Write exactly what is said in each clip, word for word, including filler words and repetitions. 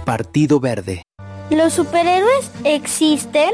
Partido Verde. ¿Los superhéroes existen?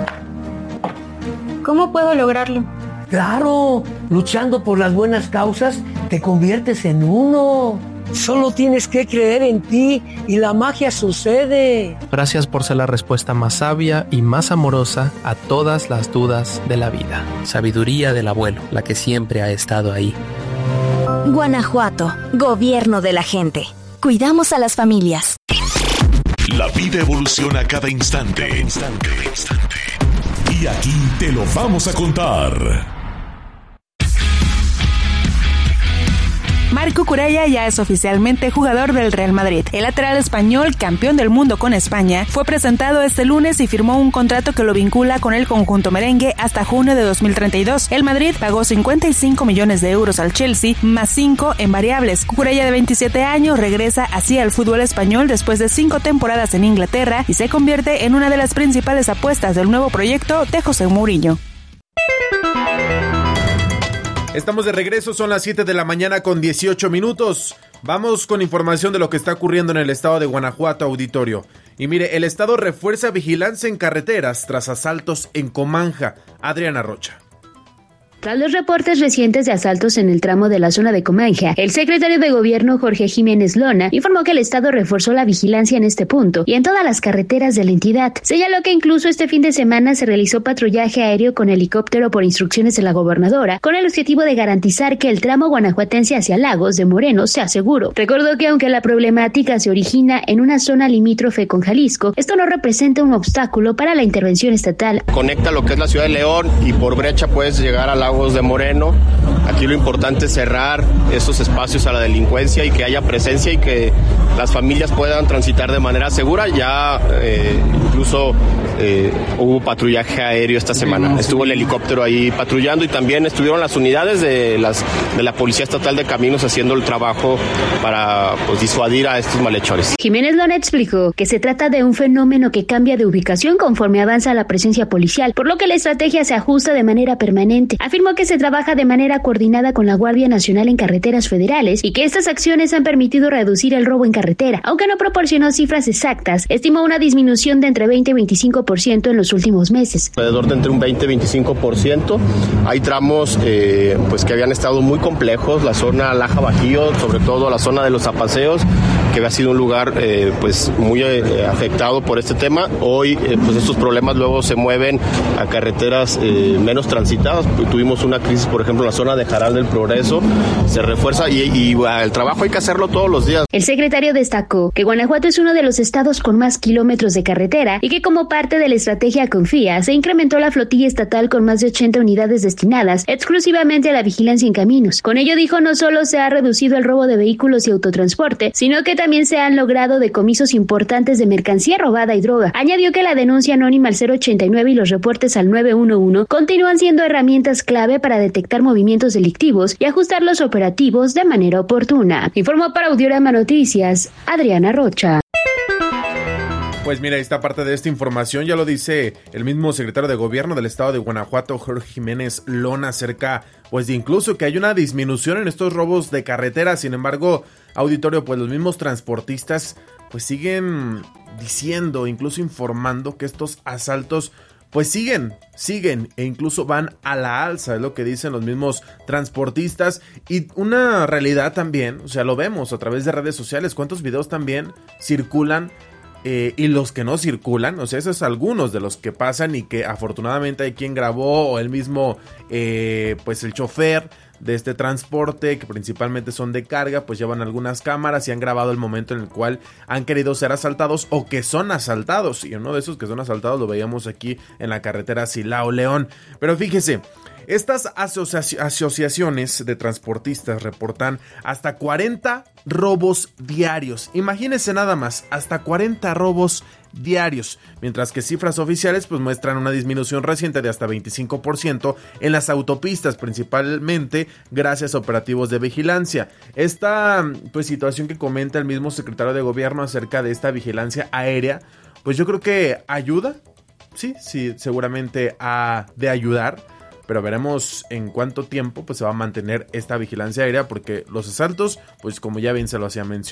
¿Cómo puedo lograrlo? Claro, luchando por las buenas causas, te conviertes en uno. Solo tienes que creer en ti y la magia sucede. Gracias por ser la respuesta más sabia y más amorosa a todas las dudas de la vida. Sabiduría del abuelo, la que siempre ha estado ahí. Guanajuato, gobierno de la gente. Cuidamos a las familias. La vida evoluciona cada instante. Instante, instante. Y aquí te lo vamos a contar. Marco Cucurella ya es oficialmente jugador del Real Madrid. El lateral español, campeón del mundo con España, fue presentado este lunes y firmó un contrato que lo vincula con el conjunto merengue hasta junio de dos mil treinta y dos. El Madrid pagó cincuenta y cinco millones de euros al Chelsea, más cinco en variables. Cucurella, de veintisiete años, regresa así al fútbol español después de cinco temporadas en Inglaterra y se convierte en una de las principales apuestas del nuevo proyecto de José Mourinho. Estamos de regreso, son las siete de la mañana con dieciocho minutos. Vamos con información de lo que está ocurriendo en el estado de Guanajuato, auditorio. Y mire, el estado refuerza vigilancia en carreteras tras asaltos en Comanja. Adriana Rocha. Tras los reportes recientes de asaltos en el tramo de la zona de Comanja, el secretario de Gobierno Jorge Jiménez Lona informó que el Estado reforzó la vigilancia en este punto y en todas las carreteras de la entidad. Señaló que incluso este fin de semana se realizó patrullaje aéreo con helicóptero por instrucciones de la gobernadora, con el objetivo de garantizar que el tramo guanajuatense hacia Lagos de Moreno sea seguro. Recordó que aunque la problemática se origina en una zona limítrofe con Jalisco, esto no representa un obstáculo para la intervención estatal. Conecta lo que es la ciudad de León y por brecha puedes llegar a la Lagos de Moreno. Aquí lo importante es cerrar esos espacios a la delincuencia y que haya presencia y que las familias puedan transitar de manera segura. Ya eh, incluso eh, hubo patrullaje aéreo esta semana. Estuvo el helicóptero ahí patrullando y también estuvieron las unidades de, las, de la Policía Estatal de Caminos haciendo el trabajo para pues, disuadir a estos malhechores. Jiménez Lona explicó que se trata de un fenómeno que cambia de ubicación conforme avanza la presencia policial, por lo que la estrategia se ajusta de manera permanente. Afirmó que se trabaja de manera coordinada con la Guardia Nacional en carreteras federales y que estas acciones han permitido reducir el robo en carretera. Aunque no proporcionó cifras exactas, estimó una disminución de entre veinte y veinticinco por ciento en los últimos meses. Alrededor de entre un veinte y veinticinco por ciento. Hay tramos eh, pues que habían estado muy complejos, la zona Laja Bajío, sobre todo la zona de los Zapaseos, que había sido un lugar eh, pues muy eh, afectado por este tema. Hoy eh, pues estos problemas luego se mueven a carreteras eh, menos transitadas. Tuvimos una crisis, por ejemplo, en la zona de Jaral del Progreso, se refuerza y, y el trabajo hay que hacerlo todos los días. El secretario destacó que Guanajuato es uno de los estados con más kilómetros de carretera y que como parte de la estrategia Confía se incrementó la flotilla estatal con más de ochenta unidades destinadas exclusivamente a la vigilancia en caminos. Con ello, dijo, no solo se ha reducido el robo de vehículos y autotransporte, sino que también se han logrado decomisos importantes de mercancía robada y droga. Añadió que la denuncia anónima al cero ochenta y nueve y los reportes al nueve uno uno continúan siendo herramientas clave para detectar movimientos delictivos y ajustar los operativos de manera oportuna. Informó para Audiorama Noticias, Adriana Rocha. Pues mira, esta parte de esta información ya lo dice el mismo secretario de Gobierno del estado de Guanajuato, Jorge Jiménez Lona, acerca pues de incluso que hay una disminución en estos robos de carretera. Sin embargo, auditorio, pues los mismos transportistas pues siguen diciendo, incluso informando que estos asaltos pues siguen, siguen e incluso van a la alza, es lo que dicen los mismos transportistas. Y una realidad también, o sea, lo vemos a través de redes sociales, cuántos videos también circulan eh, y los que no circulan, o sea, esos son algunos de los que pasan y que afortunadamente hay quien grabó o el mismo, eh, pues el chofer de este transporte, que principalmente son de carga, pues llevan algunas cámaras y han grabado el momento en el cual han querido ser asaltados o que son asaltados, y uno de esos que son asaltados lo veíamos aquí en la carretera Silao León. Pero fíjese, estas asoci- asociaciones de transportistas reportan hasta cuarenta robos diarios. Imagínense nada más, hasta cuarenta robos diarios, mientras que cifras oficiales pues muestran una disminución reciente de hasta veinticinco por ciento en las autopistas, principalmente gracias a operativos de vigilancia. Esta pues situación que comenta el mismo secretario de Gobierno acerca de esta vigilancia aérea, pues yo creo que ayuda, sí, sí, seguramente ha de ayudar, pero veremos en cuánto tiempo pues se va a mantener esta vigilancia aérea, porque los asaltos, pues como ya bien se lo hacía mención,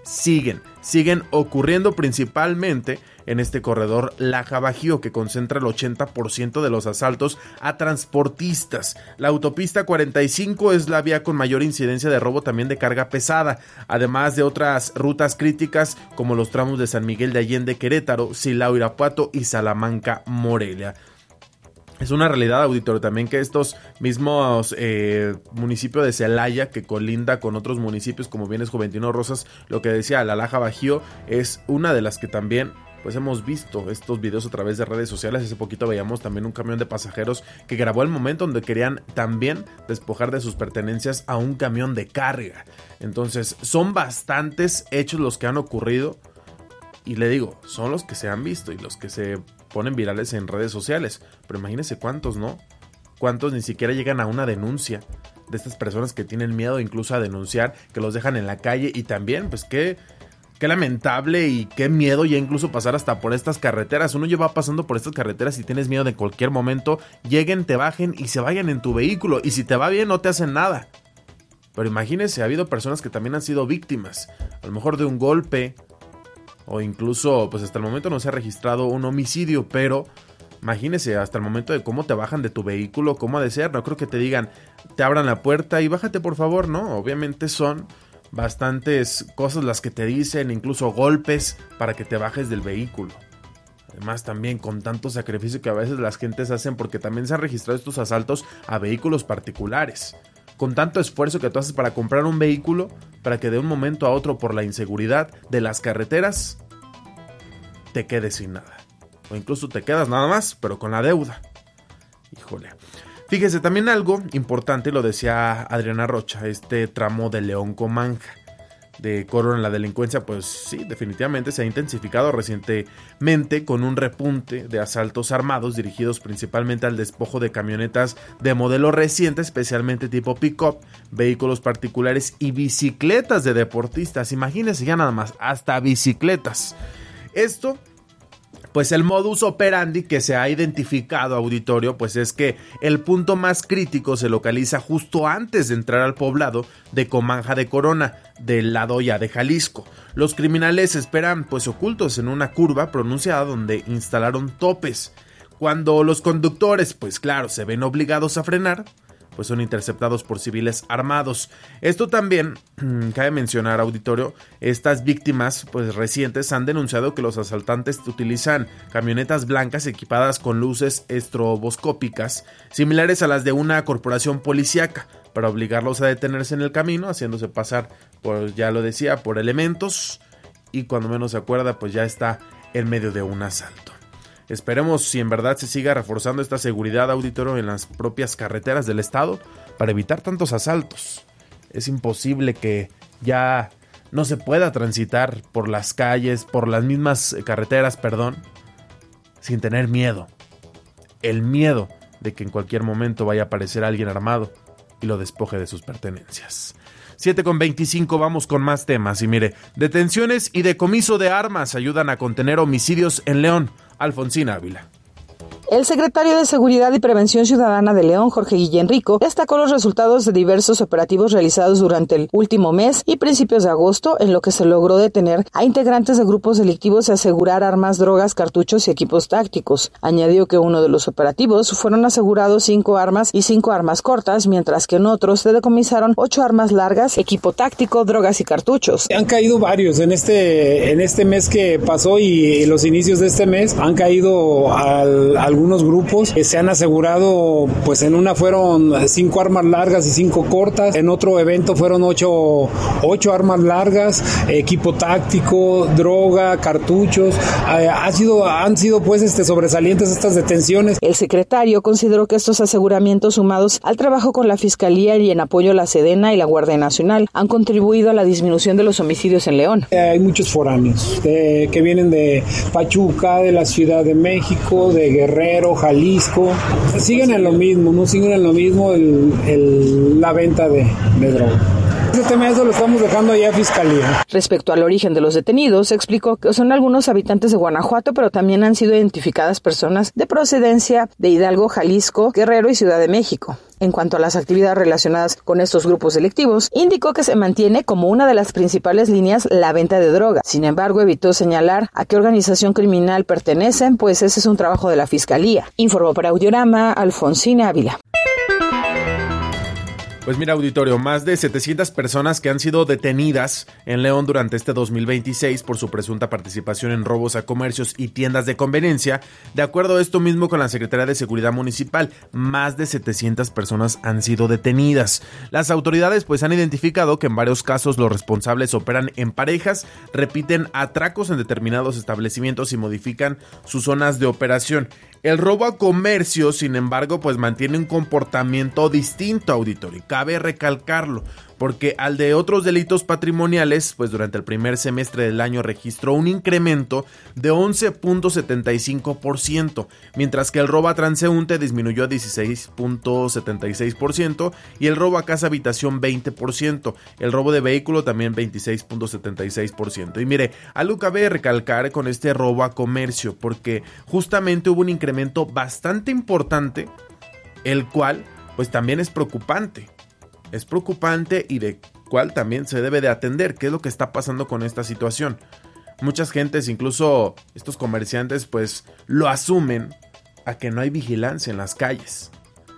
siguen, siguen ocurriendo principalmente en este corredor Laja-Bajío, que concentra el ochenta por ciento de los asaltos a transportistas. La autopista cuarenta y cinco es la vía con mayor incidencia de robo también de carga pesada, además de otras rutas críticas como los tramos de San Miguel de Allende, Querétaro, Silao, Irapuato y Salamanca, Morelia. Es una realidad, auditorio, también que estos mismos eh, municipios de Celaya, que colinda con otros municipios como bien es Juventino Rosas, lo que decía, la Laja-Bajío es una de las que también pues hemos visto estos videos a través de redes sociales. Hace poquito veíamos también un camión de pasajeros que grabó el momento donde querían también despojar de sus pertenencias a un camión de carga. Entonces son bastantes hechos los que han ocurrido y le digo, son los que se han visto y los que se ponen virales en redes sociales, pero imagínense cuántos, ¿no? Cuántos ni siquiera llegan a una denuncia de estas personas que tienen miedo incluso a denunciar, que los dejan en la calle. Y también pues qué Qué lamentable y qué miedo ya incluso pasar hasta por estas carreteras. Uno ya va pasando por estas carreteras y tienes miedo de en cualquier momento lleguen, te bajen y se vayan en tu vehículo. Y si te va bien no te hacen nada. Pero imagínense, ha habido personas que también han sido víctimas, a lo mejor de un golpe, o incluso pues hasta el momento no se ha registrado un homicidio, pero imagínense hasta el momento de cómo te bajan de tu vehículo, cómo ha de ser. No creo que te digan, te abran la puerta y bájate por favor, no. Obviamente son bastantes cosas las que te dicen, incluso golpes para que te bajes del vehículo. Además también con tanto sacrificio que a veces las gentes hacen, porque también se han registrado estos asaltos a vehículos particulares. Con tanto esfuerzo que tú haces para comprar un vehículo, para que de un momento a otro por la inseguridad de las carreteras te quedes sin nada. O incluso te quedas nada más, pero con la deuda. Híjole. Fíjese, también algo importante, lo decía Adriana Rocha, este tramo de León-Comanja, de Corona en la delincuencia, pues sí, definitivamente se ha intensificado recientemente con un repunte de asaltos armados dirigidos principalmente al despojo de camionetas de modelo reciente, especialmente tipo pick-up, vehículos particulares y bicicletas de deportistas. Imagínense ya nada más, hasta bicicletas. Esto, pues el modus operandi que se ha identificado, auditorio, pues es que el punto más crítico se localiza justo antes de entrar al poblado de Comanja de Corona, del lado ya de Jalisco. Los criminales esperan pues ocultos en una curva pronunciada donde instalaron topes. Cuando los conductores, pues claro, se ven obligados a frenar, pues son interceptados por civiles armados. Esto también, cabe mencionar, auditorio, estas víctimas pues recientes han denunciado que los asaltantes utilizan camionetas blancas equipadas con luces estroboscópicas, similares a las de una corporación policíaca, para obligarlos a detenerse en el camino, haciéndose pasar, pues ya lo decía, por elementos, y cuando menos se acuerda, pues ya está en medio de un asalto. Esperemos si en verdad se siga reforzando esta seguridad, auditorio, en las propias carreteras del estado para evitar tantos asaltos. Es imposible que ya no se pueda transitar por las calles, por las mismas carreteras, perdón, sin tener miedo. El miedo de que en cualquier momento vaya a aparecer alguien armado y lo despoje de sus pertenencias. siete con veinticinco, vamos con más temas. Y mire, detenciones y decomiso de armas ayudan a contener homicidios en León. Alfonsina Ávila. El secretario de Seguridad y Prevención Ciudadana de León, Jorge Guillén Rico, destacó los resultados de diversos operativos realizados durante el último mes y principios de agosto, en lo que se logró detener a integrantes de grupos delictivos y asegurar armas, drogas, cartuchos y equipos tácticos. Añadió que uno de los operativos fueron asegurados cinco armas y cinco armas cortas, mientras que en otros se decomisaron ocho armas largas, equipo táctico, drogas y cartuchos. Han caído varios en este en este mes que pasó y los inicios de este mes han caído al, al algunos grupos que se han asegurado, pues en una fueron cinco armas largas y cinco cortas, en otro evento fueron ocho, ocho armas largas, equipo táctico, droga, cartuchos. Eh, ha sido, han sido pues este sobresalientes estas detenciones. El secretario consideró que estos aseguramientos, sumados al trabajo con la Fiscalía y en apoyo a la Sedena y la Guardia Nacional, han contribuido a la disminución de los homicidios en León. Eh, hay muchos foráneos de, que vienen de Pachuca, de la Ciudad de México, de Guerrero, Jalisco, siguen en lo mismo, no siguen en lo mismo el, el, la venta de, de droga. Ese tema eso lo estamos dejando allá a Fiscalía. Respecto al origen de los detenidos, explicó que son algunos habitantes de Guanajuato, pero también han sido identificadas personas de procedencia de Hidalgo, Jalisco, Guerrero y Ciudad de México. En cuanto a las actividades relacionadas con estos grupos delictivos, indicó que se mantiene como una de las principales líneas la venta de droga. Sin embargo, evitó señalar a qué organización criminal pertenecen, pues ese es un trabajo de la Fiscalía. Informó para Audiorama Alfonsina Ávila. Pues mira, auditorio, más de setecientas personas que han sido detenidas en León durante este dos mil veintiséis por su presunta participación en robos a comercios y tiendas de conveniencia. De acuerdo a esto mismo con la Secretaría de Seguridad Municipal, más de setecientas personas han sido detenidas. Las autoridades pues han identificado que en varios casos los responsables operan en parejas, repiten atracos en determinados establecimientos y modifican sus zonas de operación. El robo a comercio, sin embargo, pues mantiene un comportamiento distinto, auditorio. Cabe recalcarlo, porque al de otros delitos patrimoniales, pues durante el primer semestre del año registró un incremento de once punto setenta y cinco por ciento, mientras que el robo a transeúnte disminuyó a dieciséis punto setenta y seis por ciento y el robo a casa habitación veinte por ciento, el robo de vehículo también veintiséis punto setenta y seis por ciento. Y mire, algo cabe recalcar con este robo a comercio, porque justamente hubo un incremento bastante importante, el cual pues también es preocupante. Es preocupante y de cual también se debe de atender. ¿Qué es lo que está pasando con esta situación? Muchas gentes, incluso estos comerciantes, pues lo asumen a que no hay vigilancia en las calles.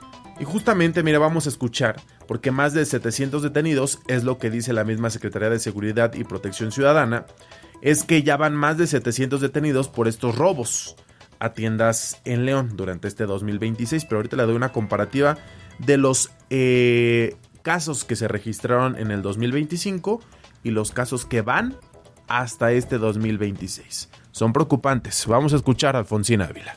Y justamente, mira, vamos a escuchar, porque más de setecientos detenidos, es lo que dice la misma Secretaría de Seguridad y Protección Ciudadana, es que ya van más de setecientos detenidos por estos robos a tiendas en León durante este dos mil veintiséis, pero ahorita le doy una comparativa de los eh, casos que se registraron en el dos mil veinticinco y los casos que van hasta este dos mil veintiséis. Son preocupantes. Vamos a escuchar a Alfonsina Ávila.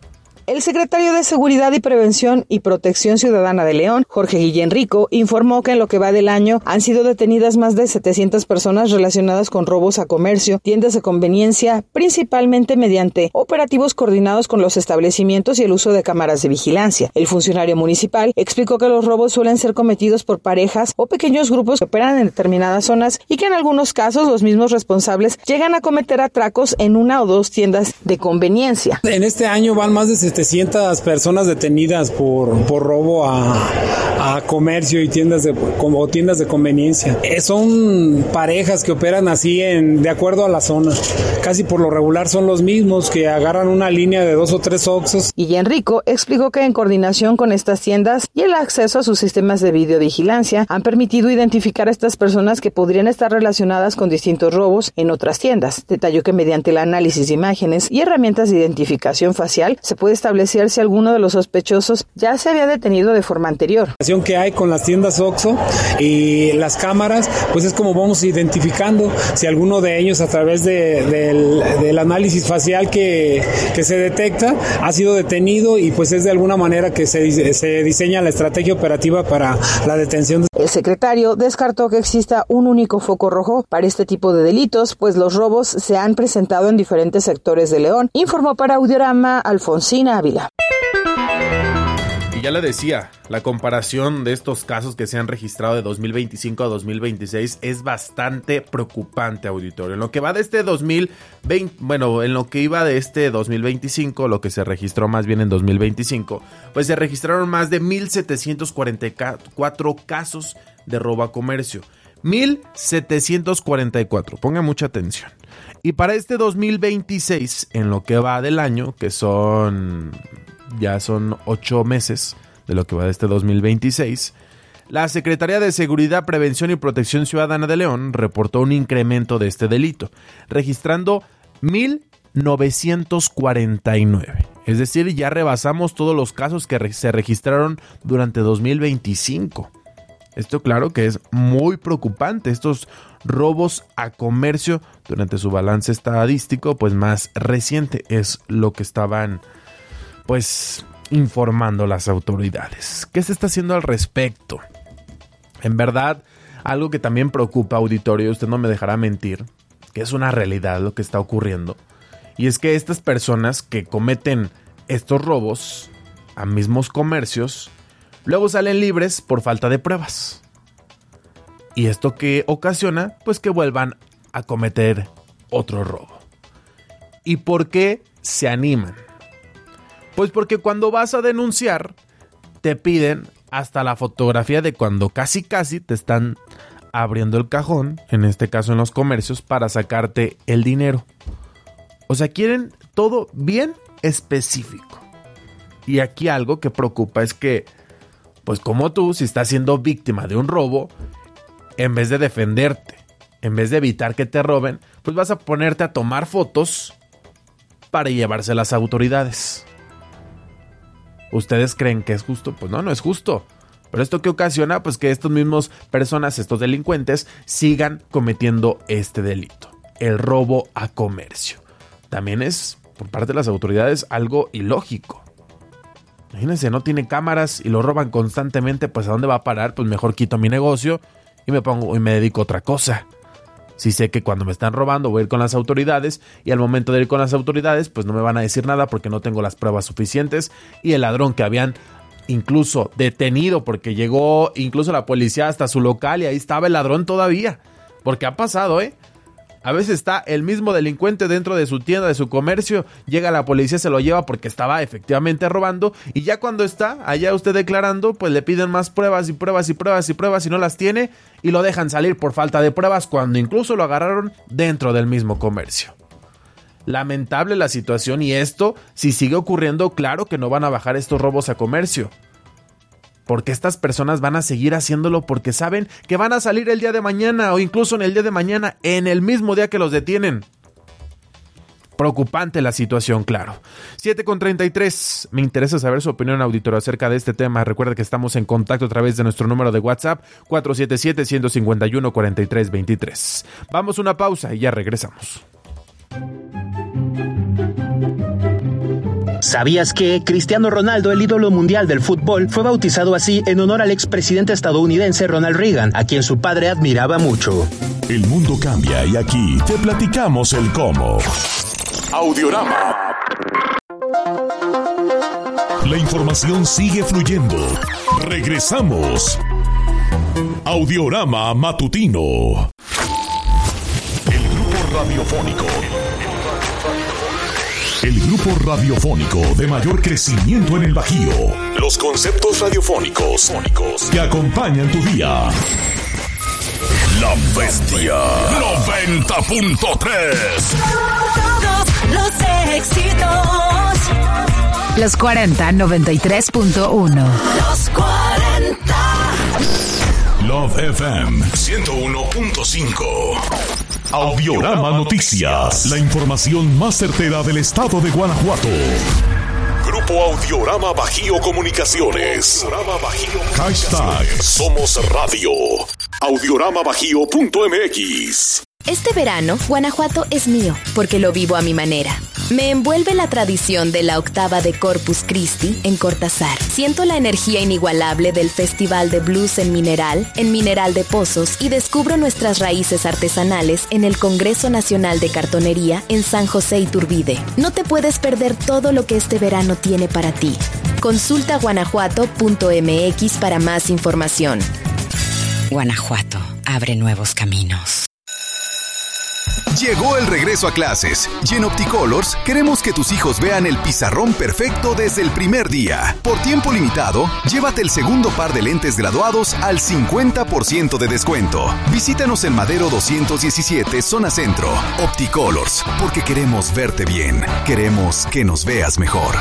El secretario de Seguridad y Prevención y Protección Ciudadana de León, Jorge Guillén Rico, informó que en lo que va del año han sido detenidas más de setecientas personas relacionadas con robos a comercio, tiendas de conveniencia, principalmente mediante operativos coordinados con los establecimientos y el uso de cámaras de vigilancia. El funcionario municipal explicó que los robos suelen ser cometidos por parejas o pequeños grupos que operan en determinadas zonas y que en algunos casos los mismos responsables llegan a cometer atracos en una o dos tiendas de conveniencia. En este año van más de setecientas personas detenidas por, por robo a, a comercio y tiendas de, como tiendas de conveniencia. Eh, son parejas que operan así en, de acuerdo a la zona. Casi por lo regular son los mismos que agarran una línea de dos o tres Oxxos. Y Enrico explicó que en coordinación con estas tiendas y el acceso a sus sistemas de videovigilancia han permitido identificar a estas personas que podrían estar relacionadas con distintos robos en otras tiendas. Detalló que mediante el análisis de imágenes y herramientas de identificación facial se puede establecer si alguno de los sospechosos ya se había detenido de forma anterior. La relación que hay con las tiendas Oxxo y las cámaras, pues es como vamos identificando si alguno de ellos a través de, del, del análisis facial que, que se detecta ha sido detenido y pues es de alguna manera que se, se diseña la estrategia operativa para la detención. El secretario descartó que exista un único foco rojo para este tipo de delitos, pues los robos se han presentado en diferentes sectores de León. Informó para Audiorama Alfonsina Ávila. Y ya le decía, la comparación de estos casos que se han registrado de dos mil veinticinco a dos mil veintiséis es bastante preocupante, auditorio. En lo que va de este dos mil veinte, bueno, en lo que iba de este dos mil veinticinco, lo que se registró más bien en dos mil veinticinco, pues se registraron más de mil setecientos cuarenta y cuatro casos de robo a comercio. mil setecientos cuarenta y cuatro, ponga mucha atención. Y para este dos mil veintiséis, en lo que va del año, que son... ya son ocho meses de lo que va de este dos mil veintiséis, la Secretaría de Seguridad, Prevención y Protección Ciudadana de León reportó un incremento de este delito, registrando mil novecientos cuarenta y nueve. Es decir, ya rebasamos todos los casos que re- se registraron durante dos mil veinticinco. Esto claro que es muy preocupante. Estos robos a comercio durante su balance estadístico pues más reciente es lo que estaban pues informando las autoridades. ¿Qué se está haciendo al respecto? En verdad, algo que también preocupa, auditorio, usted no me dejará mentir, que es una realidad lo que está ocurriendo, y es que estas personas que cometen estos robos a mismos comercios luego salen libres por falta de pruebas. ¿Y esto qué ocasiona? Pues que vuelvan a cometer otro robo. ¿Y por qué se animan? Pues porque cuando vas a denunciar, te piden hasta la fotografía de cuando casi casi te están abriendo el cajón, en este caso en los comercios, para sacarte el dinero. O sea, quieren todo bien específico. Y aquí algo que preocupa es que, pues como tú, si estás siendo víctima de un robo, en vez de defenderte, en vez de evitar que te roben, pues vas a ponerte a tomar fotos para llevarse a las autoridades. ¿Ustedes creen que es justo? Pues no, no es justo. Pero esto que ocasiona, pues que estos mismos personas, estos delincuentes, sigan cometiendo este delito, el robo a comercio. También es, por parte de las autoridades, algo ilógico. Imagínense, no tiene cámaras y lo roban constantemente, pues ¿a dónde va a parar? Pues mejor quito mi negocio y me pongo y me dedico a otra cosa. Si sé que cuando me están robando voy a ir con las autoridades y al momento de ir con las autoridades pues no me van a decir nada porque no tengo las pruebas suficientes y el ladrón que habían incluso detenido porque llegó incluso la policía hasta su local y ahí estaba el ladrón todavía. Porque ha pasado, ¿eh? A veces está el mismo delincuente dentro de su tienda, de su comercio, llega la policía, se lo lleva porque estaba efectivamente robando y ya cuando está allá usted declarando, pues le piden más pruebas y pruebas y pruebas y pruebas y no las tiene y lo dejan salir por falta de pruebas cuando incluso lo agarraron dentro del mismo comercio. Lamentable la situación y esto, si sigue ocurriendo, claro que no van a bajar estos robos a comercio. Porque estas personas van a seguir haciéndolo porque saben que van a salir el día de mañana o incluso en el día de mañana, en el mismo día que los detienen. Preocupante la situación, claro. siete con treinta y tres. Me interesa saber su opinión, auditorio, acerca de este tema. Recuerda que estamos en contacto a través de nuestro número de WhatsApp cuatro siete siete, uno cinco uno, cuatro tres dos tres. Vamos a una pausa y ya regresamos. ¿Sabías que Cristiano Ronaldo, el ídolo mundial del fútbol, fue bautizado así en honor al expresidente estadounidense Ronald Reagan, a quien su padre admiraba mucho? El mundo cambia y aquí te platicamos el cómo. Audiorama. La información sigue fluyendo. Regresamos. Audiorama matutino. El grupo radiofónico. El grupo radiofónico de mayor crecimiento en el Bajío. Los conceptos radiofónicos que acompañan tu día. La Bestia noventa punto tres. Todos los éxitos. Los cuarenta, noventa y tres punto uno. Los cuarenta. Love F M ciento uno punto cinco. Audiorama Noticias, la información más certera del estado de Guanajuato. Grupo Audiorama Bajío Comunicaciones. Audiorama Bajío. Hashtag Somos Radio. audiorama bajío punto m x. Este verano, Guanajuato es mío, porque lo vivo a mi manera. Me envuelve la tradición de la octava de Corpus Christi en Cortázar. Siento la energía inigualable del Festival de Blues en Mineral, en Mineral de Pozos, y descubro nuestras raíces artesanales en el Congreso Nacional de Cartonería en San José Iturbide. No te puedes perder todo lo que este verano tiene para ti. Consulta guanajuato punto m x para más información. Guanajuato abre nuevos caminos. Llegó el regreso a clases y en Opticolors queremos que tus hijos vean el pizarrón perfecto desde el primer día. Por tiempo limitado, llévate el segundo par de lentes graduados al cincuenta por ciento de descuento. Visítanos en Madero doscientos diecisiete, zona centro. Opticolors, porque queremos verte bien. Queremos que nos veas mejor.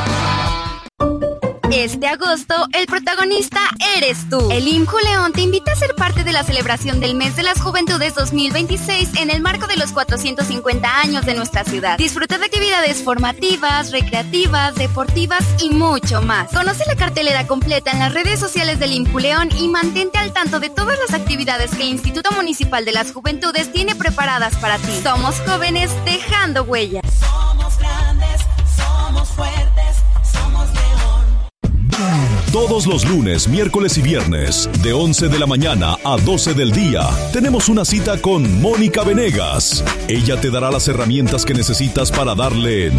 Este agosto, el protagonista eres tú. El I M J U León te invita a ser parte de la celebración del Mes de las Juventudes dos mil veintiséis en el marco de los cuatrocientos cincuenta años de nuestra ciudad. Disfruta de actividades formativas, recreativas, deportivas y mucho más. Conoce la cartelera completa en las redes sociales del I M J U León y mantente al tanto de todas las actividades que el Instituto Municipal de las Juventudes tiene preparadas para ti. Somos jóvenes dejando huellas. Somos grandes, somos fuertes, somos León. Todos los lunes, miércoles y viernes, de once de la mañana a doce del día, tenemos una cita con Mónica Venegas. Ella te dará las herramientas que necesitas para darle